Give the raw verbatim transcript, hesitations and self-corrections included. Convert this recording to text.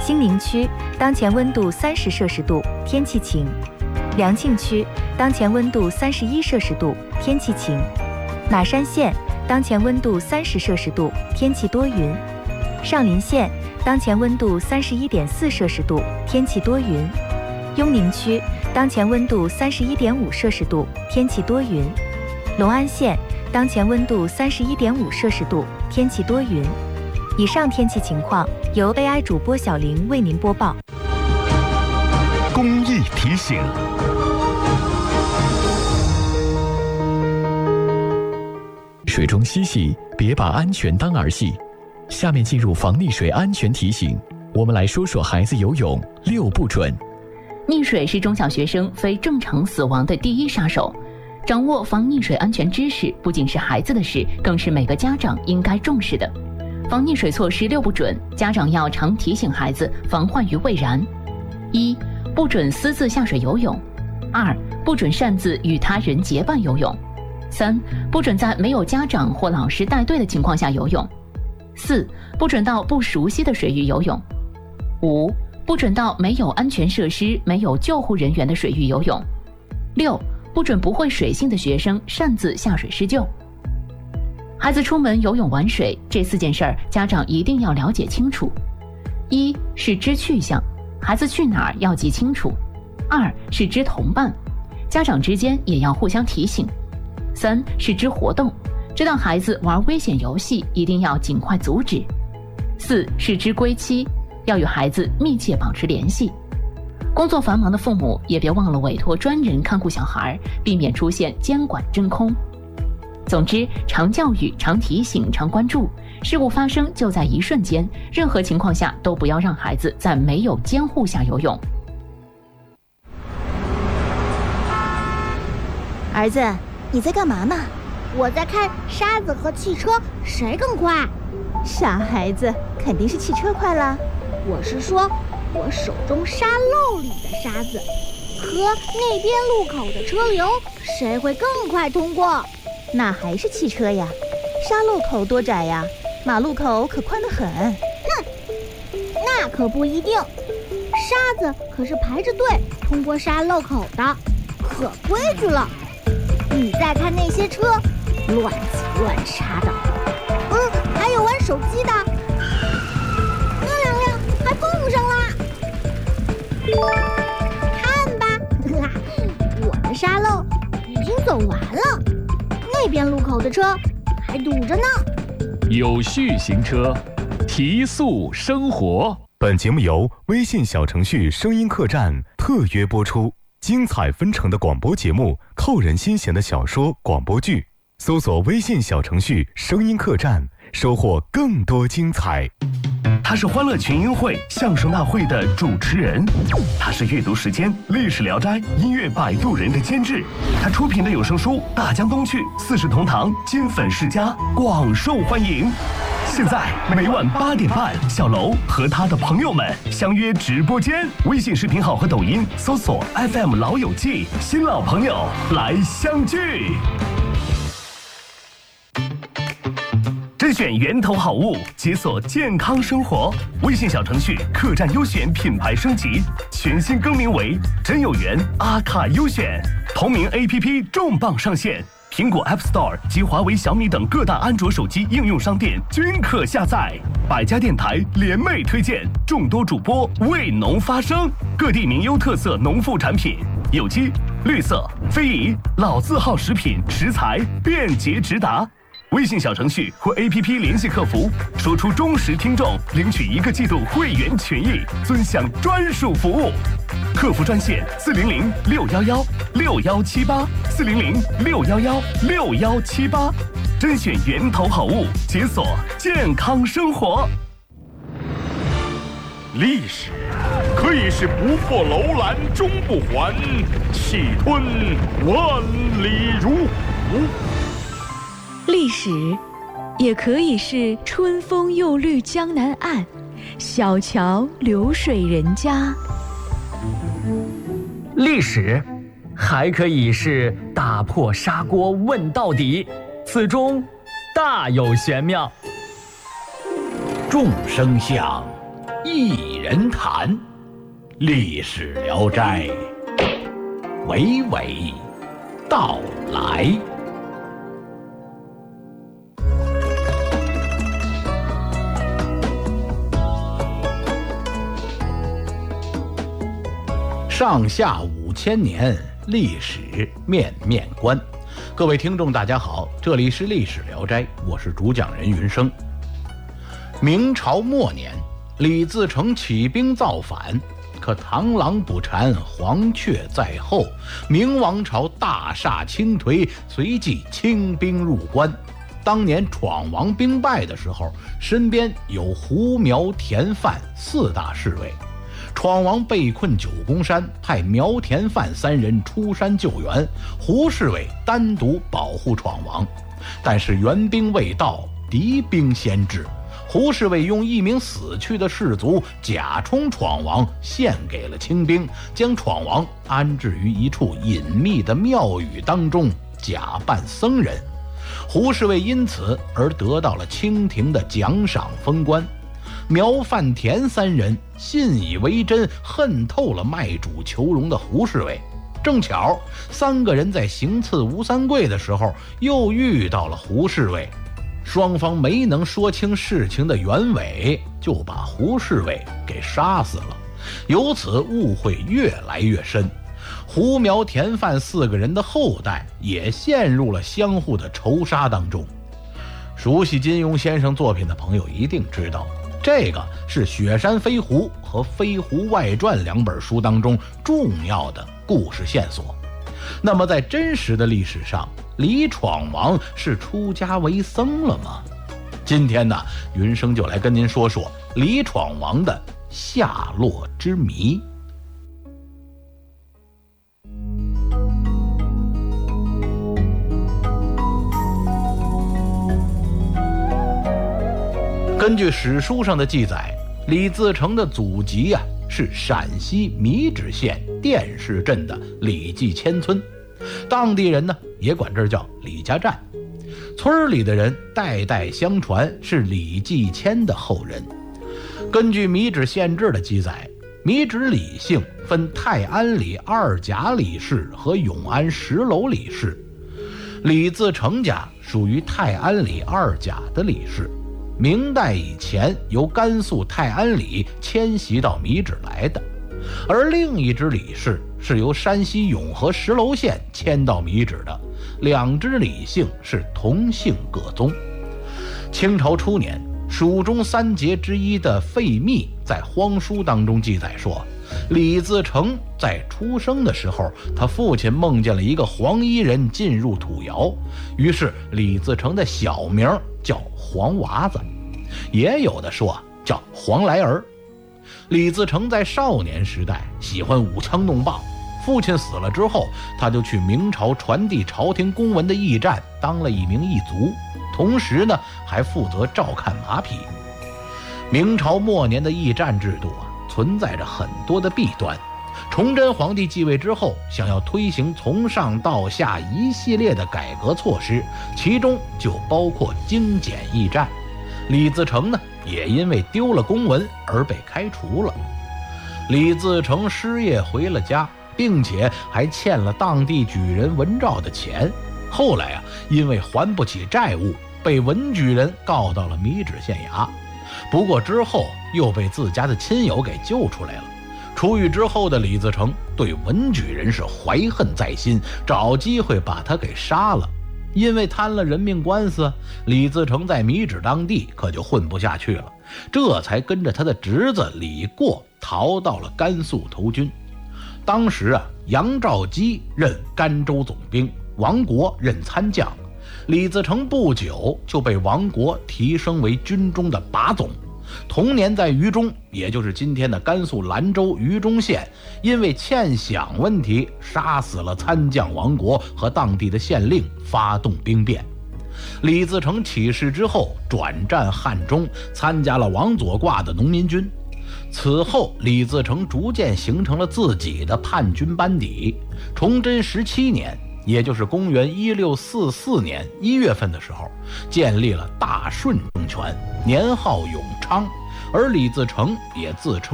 兴宁区当前温度三十摄氏度，天气晴；良庆区当前温度三十一摄氏度，天气晴；马山县当前温度三十摄氏度，天气多云；上林县当前温度三十一点四摄氏度，天气多云；雍宁区当前温度三十一点五摄氏度，天气多云；隆安县当前温度三十一点五摄氏度，天气多云。以上天气情况由 A I 主播小玲为您播报。 公益提醒：水中嬉戏，别把安全当儿戏。下面进入防溺水安全提醒，我们来说说孩子游泳六不准。 溺水是中小学生非正常死亡的第一杀手，掌握防溺水安全知识不仅是孩子的事，更是每个家长应该重视的。防溺水措施六不准，家长要常提醒孩子防患于未然。一、不准私自下水游泳；二、不准擅自与他人结伴游泳；三、不准在没有家长或老师带队的情况下游泳；四、不准到不熟悉的水域游泳；五、不准到没有安全设施、没有救护人员的水域游泳；六、不准不会水性的学生擅自下水施救。孩子出门游泳玩水，这四件事儿家长一定要了解清楚。一是知去向，孩子去哪儿要记清楚；二是知同伴，家长之间也要互相提醒；三是知活动，知道孩子玩危险游戏一定要尽快阻止；四是知归期，要与孩子密切保持联系。工作繁忙的父母也别忘了委托专人看顾小孩，避免出现监管真空。总之，常教育、常提醒、常关注，事故发生就在一瞬间，任何情况下都不要让孩子在没有监护下游泳。 儿子，你在干嘛呢？ 我在看沙子和汽车谁更快。 傻孩子，肯定是汽车快啦。 我是说，我手中沙漏里的沙子和那边路口的车流，谁会更快通过？ 那还是汽车呀，沙漏口多窄呀，马路口可宽得很。 哼，那可不一定，沙子可是排着队通过沙漏口的，可规矩了。你再看那些车，乱挤乱插的，嗯，还有玩手机的，那两辆还碰上了。看吧，我的沙漏已经走完了。那边路口的车还堵着呢。 有序行车，提速生活。 本节目由微信小程序声音客栈特约播出。精彩纷呈的广播节目，扣人心弦的小说、广播剧，搜索微信小程序声音客栈，收获更多精彩。 他是欢乐群英会相声大会的主持人，他是阅读时间历史聊斋音乐摆渡人的监制，他出品的有声书《大江东去》四世同堂金粉世家广受欢迎。现在每晚八点半，小楼和他的朋友们相约直播间，微信视频号和抖音搜索 F M 老友记，新老朋友来相聚。甄选源头好物，解锁健康生活。微信小程序客栈优选品牌升级，全新更名为真有缘阿卡优选。同名 A P P 重磅上线，苹果 App Store 及华为、小米等各大安卓手机应用商店均可下载。百家电台联袂推荐，众多主播为农发声，各地名优特色农副产品，有机、绿色、非遗、老字号食品食材便捷直达。微信小程序或 A P P 联系客服，说出忠实听众，领取一个季度会员权益，尊享专属服务。客服专线四零零六幺幺六幺七八四零零六幺幺六幺七八，甄选源头好物，解锁健康生活。 历史可以是不破楼兰终不还，气吞万里如虎。 历史也可以是春风又绿江南岸，小桥流水人家。 历史还可以是打破砂锅问到底，此中大有玄妙。 众生相， 一人谈，历史聊斋，娓娓道来。上下五千年，历史面面观。各位听众大家好，这里是历史聊斋，我是主讲人云生。明朝末年，李自成起兵造反，可螳螂捕蝉，黄雀在后，明王朝大厦倾颓，随即清兵入关。当年闯王兵败的时候，身边有胡苗田范四大侍卫。闯王被困九宫山，派苗田范三人出山救援，胡侍卫单独保护闯王。但是援兵未到，敌兵先至，胡侍卫用一名死去的士卒假充闯王，献给了清兵，将闯王安置于一处隐秘的庙宇当中，假扮僧人。胡侍卫因此而得到了清廷的奖赏封官。苗范田三人信以为真，恨透了卖主求荣的胡侍卫。正巧三个人在行刺吴三桂的时候又遇到了胡侍卫，双方没能说清事情的原委，就把胡侍卫给杀死了。由此误会越来越深，胡苗田范四个人的后代也陷入了相互的仇杀当中。熟悉金庸先生作品的朋友一定知道，这个是《雪山飞狐》和《飞狐外传》两本书当中重要的故事线索。那么在真实的历史上，李闯王是出家为僧了吗？今天呢，云生就来跟您说说李闯王的下落之谜。根据史书上的记载，李自成的祖籍啊是陕西米脂县殿试镇的李继迁村，当地人呢也管这儿叫李家寨。村里的人代代相传是李继迁的后人。根据米脂县志的记载，米脂李姓分泰安里二甲李氏和永安十楼李氏。李自成家属于泰安里二甲的李氏，明代以前由甘肃泰安里迁徙到米脂来的，而另一支李氏是由山西永和石楼县迁到米脂的，两支李姓是同姓各宗。清朝初年，蜀中三杰之一的费密在荒书当中记载说，李自成在出生的时候，他父亲梦见了一个黄衣人进入土窑，于是李自成的小名叫黄娃子，也有的说叫黄来儿。李自成在少年时代喜欢舞枪弄棒，父亲死了之后，他就去明朝传递朝廷公文的驿站当了一名驿卒，同时呢还负责照看马匹。明朝末年的驿站制度啊，存在着很多的弊端。崇祯皇帝继位之后，想要推行从上到下一系列的改革措施，其中就包括精简驿站。李自成呢，也因为丢了公文而被开除了。李自成失业回了家，并且还欠了当地举人文照的钱。后来啊，因为还不起债务，被文举人告到了米脂县衙。不过之后又被自家的亲友给救出来了。出狱之后的李自成对文举人是怀恨在心，找机会把他给杀了。因为摊了人命官司，李自成在米脂当地可就混不下去了，这才跟着他的侄子李过逃到了甘肃投军。当时啊，杨肇基任甘州总兵，王国任参将。李自成不久就被王国提升为军中的把总。同年在榆中，也就是今天的甘肃兰州榆中县，因为欠饷问题杀死了参将王国和当地的县令，发动兵变。李自成起事之后转战汉中，参加了王佐挂的农民军。此后李自成逐渐形成了自己的叛军班底。崇祯十七年，也就是公元一六四四年一月份的时候，建立了大顺政权，年号永昌， 而李自成也自称